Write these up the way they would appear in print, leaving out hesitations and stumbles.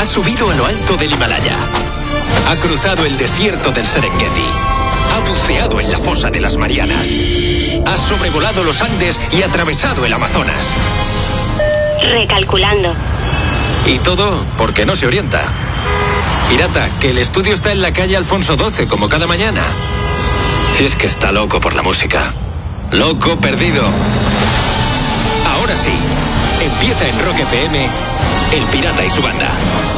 Ha subido a lo alto del Himalaya. Ha cruzado el desierto del Serengeti. Ha buceado en la fosa de las Marianas. Ha sobrevolado los Andes y atravesado el Amazonas. Recalculando. Y todo porque no se orienta. Pirata, que el estudio está en la calle Alfonso XII, como cada mañana. Si es que está loco por la música. Loco perdido. Ahora sí, empieza en Rock FM, El Pirata y su banda.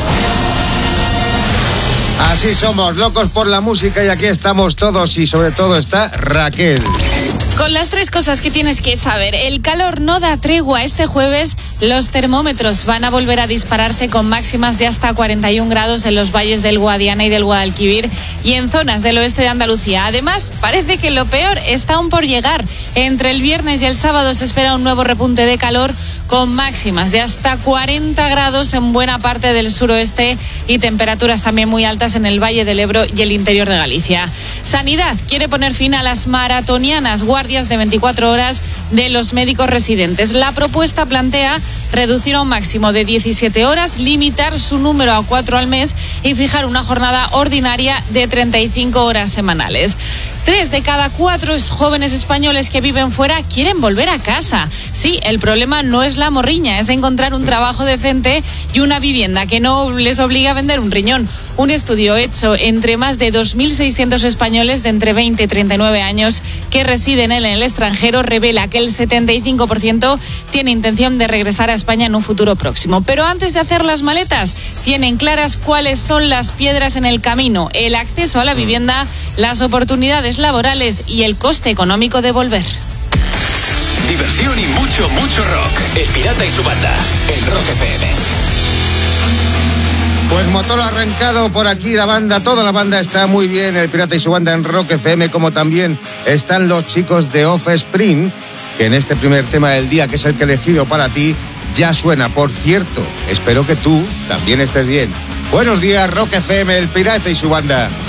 Así somos, locos por la música, y aquí estamos todos, y sobre todo está Raquel. Con las 3 cosas que tienes que saber. El calor no da tregua. Este jueves los termómetros van a volver a dispararse con máximas de hasta 41 grados en los valles del Guadiana y del Guadalquivir y en zonas del oeste de Andalucía. Además, parece que lo peor está aún por llegar. Entre el viernes y el sábado se espera un nuevo repunte de calor con máximas de hasta 40 grados en buena parte del suroeste y temperaturas también muy altas en el Valle del Ebro y el interior de Galicia. Sanidad quiere poner fin a las maratonianas, guardias de 24 horas de los médicos residentes. La propuesta plantea reducir a un máximo de 17 horas, limitar su número a 4 al mes y fijar una jornada ordinaria de 35 horas semanales. 3 de cada 4 jóvenes españoles que viven fuera quieren volver a casa. Sí, el problema no es la morriña, es encontrar un trabajo decente y una vivienda que no les obligue a vender un riñón. Un estudio hecho entre más de 2.600 españoles de entre 20 y 39 años que residen en el extranjero revela que el 75% tiene intención de regresar a España en un futuro próximo. Pero antes de hacer las maletas, tienen claras cuáles son las piedras en el camino: el acceso a la vivienda, las oportunidades laborales y el coste económico de volver. Diversión y mucho, mucho rock. El Pirata y su banda, en Rock FM. Pues motor arrancado por aquí, la banda, toda la banda está muy bien, El Pirata y su banda en Rock FM, como también están los chicos de Offspring, que en este primer tema del día, que es el que he elegido para ti, ya suena. Por cierto, espero que tú también estés bien. Buenos días, Rock FM, El Pirata y su banda.